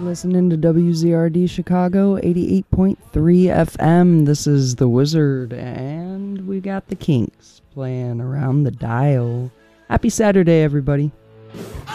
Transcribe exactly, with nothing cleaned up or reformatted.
Listening to W Z R D Chicago eighty-eight point three F M. This is The Wizard, and we got the Kinks playing Around the Dial. Happy Saturday, everybody.